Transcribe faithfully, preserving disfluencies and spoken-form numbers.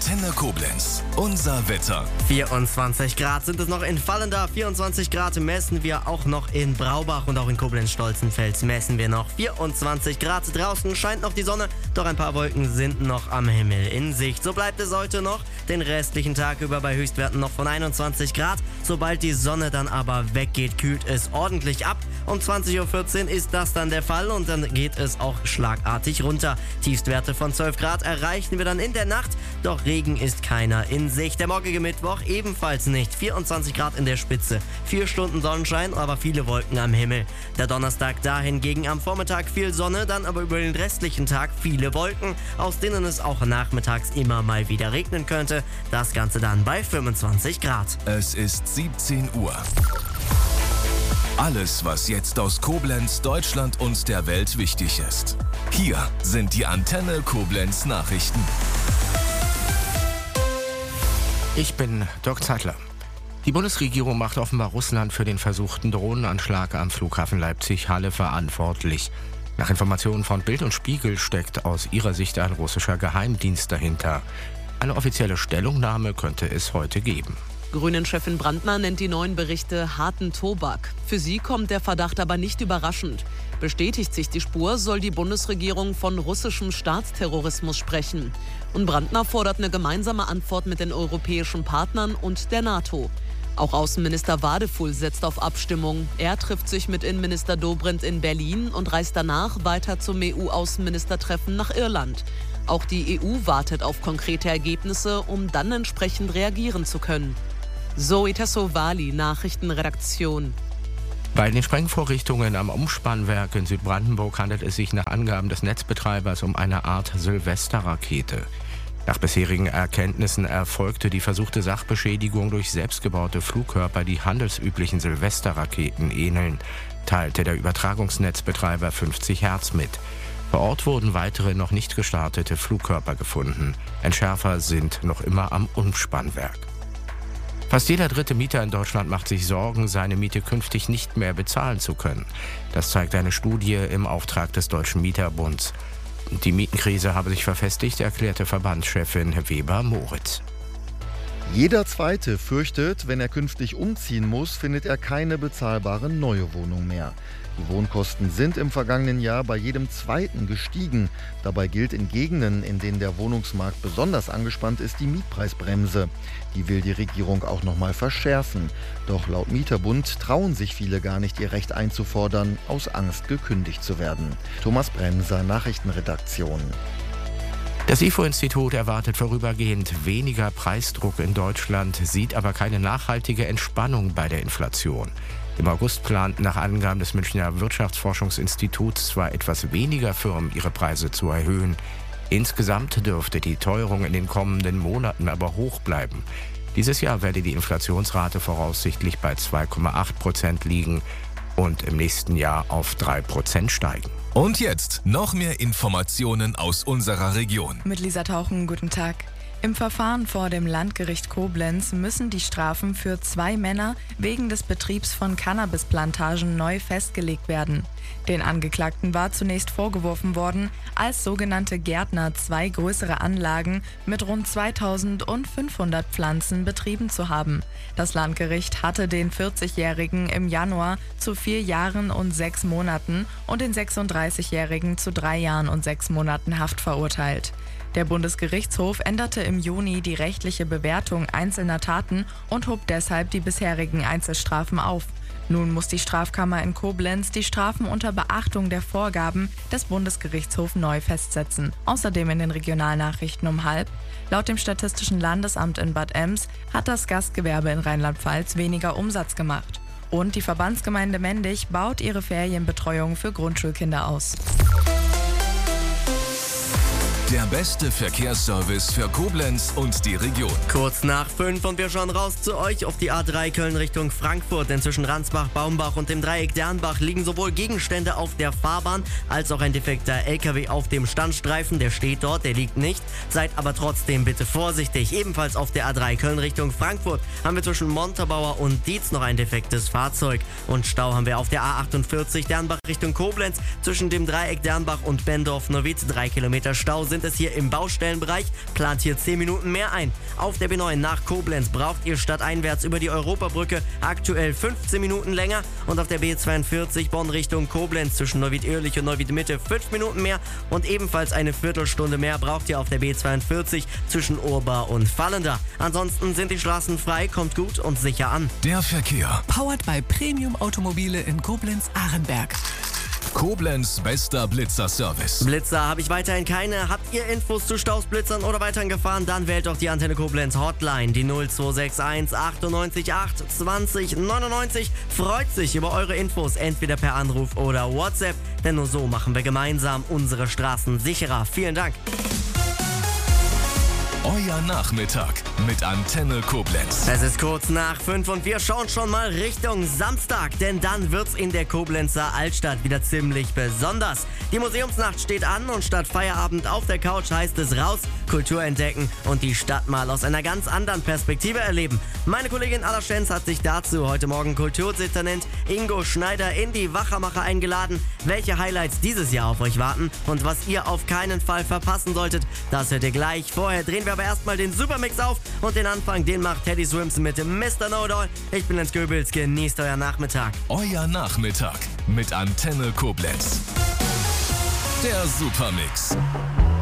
Antenne Koblenz. Unser Wetter. vierundzwanzig Grad sind es noch in Vallendar, vierundzwanzig Grad messen wir auch noch in Braubach und auch in Koblenz-Stolzenfels messen wir noch vierundzwanzig Grad. Draußen scheint noch die Sonne, doch ein paar Wolken sind noch am Himmel in Sicht. So bleibt es heute noch den restlichen Tag über bei Höchstwerten noch von einundzwanzig Grad. Sobald die Sonne dann aber weggeht, kühlt es ordentlich ab. Um zwanzig Uhr vierzehn ist das dann der Fall und dann geht es auch schlagartig runter. Tiefstwerte von zwölf Grad erreichen wir dann in der Nacht, doch Regen ist keiner in Sicht. Der morgige Mittwoch ebenfalls nicht. vierundzwanzig Grad in der Spitze. Vier Stunden Sonnenschein, aber viele Wolken am Himmel. Der Donnerstag dahingegen am Vormittag viel Sonne, dann aber über den restlichen Tag viele Wolken, aus denen es auch nachmittags immer mal wieder regnen könnte. Das Ganze dann bei fünfundzwanzig Grad. Es ist siebzehn Uhr. Alles, was jetzt aus Koblenz, Deutschland und der Welt wichtig ist. Hier sind die Antenne Koblenz Nachrichten. Ich bin Dirk Zeitler. Die Bundesregierung macht offenbar Russland für den versuchten Drohnenanschlag am Flughafen Leipzig-Halle verantwortlich. Nach Informationen von Bild und Spiegel steckt aus ihrer Sicht ein russischer Geheimdienst dahinter. Eine offizielle Stellungnahme könnte es heute geben. Grünen-Chefin Brandner nennt die neuen Berichte harten Tobak. Für sie kommt der Verdacht aber nicht überraschend. Bestätigt sich die Spur, soll die Bundesregierung von russischem Staatsterrorismus sprechen. Und Brandner fordert eine gemeinsame Antwort mit den europäischen Partnern und der NATO. Auch Außenminister Wadefuhl setzt auf Abstimmung. Er trifft sich mit Innenminister Dobrindt in Berlin und reist danach weiter zum E U-Außenministertreffen nach Irland. Auch die E U wartet auf konkrete Ergebnisse, um dann entsprechend reagieren zu können. Zoe Tassovali, Nachrichtenredaktion. Bei den Sprengvorrichtungen am Umspannwerk in Südbrandenburg handelt es sich nach Angaben des Netzbetreibers um eine Art Silvesterrakete. Nach bisherigen Erkenntnissen erfolgte die versuchte Sachbeschädigung durch selbstgebaute Flugkörper, die handelsüblichen Silvesterraketen ähneln, teilte der Übertragungsnetzbetreiber fünfzig Hertz mit. Vor Ort wurden weitere noch nicht gestartete Flugkörper gefunden. Entschärfer sind noch immer am Umspannwerk. Fast jeder dritte Mieter in Deutschland macht sich Sorgen, seine Miete künftig nicht mehr bezahlen zu können. Das zeigt eine Studie im Auftrag des Deutschen Mieterbunds. Die Mietenkrise habe sich verfestigt, erklärte Verbandschefin Weber-Moritz. Jeder Zweite fürchtet, wenn er künftig umziehen muss, findet er keine bezahlbare neue Wohnung mehr. Die Wohnkosten sind im vergangenen Jahr bei jedem Zweiten gestiegen. Dabei gilt in Gegenden, in denen der Wohnungsmarkt besonders angespannt ist, die Mietpreisbremse. Die will die Regierung auch noch mal verschärfen. Doch laut Mieterbund trauen sich viele gar nicht, ihr Recht einzufordern, aus Angst gekündigt zu werden. Thomas Bremser, Nachrichtenredaktion. Das I F O-Institut erwartet vorübergehend weniger Preisdruck in Deutschland, sieht aber keine nachhaltige Entspannung bei der Inflation. Im August planten nach Angaben des Münchner Wirtschaftsforschungsinstituts zwar etwas weniger Firmen ihre Preise zu erhöhen. Insgesamt dürfte die Teuerung in den kommenden Monaten aber hoch bleiben. Dieses Jahr werde die Inflationsrate voraussichtlich bei zwei Komma acht Prozent liegen und im nächsten Jahr auf drei Prozent steigen. Und jetzt noch mehr Informationen aus unserer Region. Mit Lisa Tauchen, guten Tag. Im Verfahren vor dem Landgericht Koblenz müssen die Strafen für zwei Männer wegen des Betriebs von Cannabisplantagen neu festgelegt werden. Den Angeklagten war zunächst vorgeworfen worden, als sogenannte Gärtner zwei größere Anlagen mit rund zweitausendfünfhundert Pflanzen betrieben zu haben. Das Landgericht hatte den vierzigjährigen im Januar zu vier Jahren und sechs Monaten und den sechsunddreißigjährigen zu drei Jahren und sechs Monaten Haft verurteilt. Der Bundesgerichtshof änderte im Juni die rechtliche Bewertung einzelner Taten und hob deshalb die bisherigen Einzelstrafen auf. Nun muss die Strafkammer in Koblenz die Strafen unter Beachtung der Vorgaben des Bundesgerichtshofs neu festsetzen. Außerdem in den Regionalnachrichten um halb. Laut dem Statistischen Landesamt in Bad Ems hat das Gastgewerbe in Rheinland-Pfalz weniger Umsatz gemacht. Und die Verbandsgemeinde Mendig baut ihre Ferienbetreuung für Grundschulkinder aus. Der beste Verkehrsservice für Koblenz und die Region. Kurz nach fünf und wir schauen raus zu euch auf die A drei Köln Richtung Frankfurt. Denn zwischen Ransbach, Baumbach und dem Dreieck Dernbach liegen sowohl Gegenstände auf der Fahrbahn als auch ein defekter L K W auf dem Standstreifen. Der steht dort, der liegt nicht. Seid aber trotzdem bitte vorsichtig. Ebenfalls auf der A drei Köln Richtung Frankfurt haben wir zwischen Montabaur und Dietz noch ein defektes Fahrzeug. Und Stau haben wir auf der A achtundvierzig Dernbach Richtung Koblenz. Zwischen dem Dreieck Dernbach und Bendorf-Neuwied drei Kilometer Stau sind sind es hier im Baustellenbereich. Plant hier zehn Minuten mehr ein. Auf der B neun nach Koblenz braucht ihr stadteinwärts über die Europabrücke aktuell fünfzehn Minuten länger. Und auf der B zweiundvierzig Bonn Richtung Koblenz zwischen Neuwied-Oerlich und Neuwied-Mitte fünf Minuten mehr. Und ebenfalls eine Viertelstunde mehr braucht ihr auf der B zweiundvierzig zwischen Urba und Vallenda. Ansonsten sind die Straßen frei, kommt gut und sicher an. Der Verkehr. Powered by Premium Automobile in Koblenz-Ahrenberg. Koblenz bester Blitzer-Service. Blitzer habe ich weiterhin keine. Habt ihr Infos zu Staus, Blitzern oder weiteren Gefahren? Dann wählt doch die Antenne Koblenz Hotline, die null zwei sechs eins achtundneunzig acht zwanzig neunundneunzig. Freut sich über eure Infos, entweder per Anruf oder WhatsApp, denn nur so machen wir gemeinsam unsere Straßen sicherer. Vielen Dank. Euer Nachmittag mit Antenne Koblenz. Es ist kurz nach fünf und wir schauen schon mal Richtung Samstag, denn dann wird's in der Koblenzer Altstadt wieder ziemlich besonders. Die Museumsnacht steht an und statt Feierabend auf der Couch heißt es raus, Kultur entdecken und die Stadt mal aus einer ganz anderen Perspektive erleben. Meine Kollegin Alla Schenz hat sich dazu heute Morgen Kulturdezernent Ingo Schneider in die Wachermacher eingeladen. Welche Highlights dieses Jahr auf euch warten und was ihr auf keinen Fall verpassen solltet, das hört ihr gleich. Vorher drehen wir aber erstmal den Supermix auf und den Anfang, den macht Teddy Swims mit Mister No-Doll. Ich bin Lenz Goebels, genießt euer Nachmittag. Euer Nachmittag mit Antenne Koblenz. Der Supermix.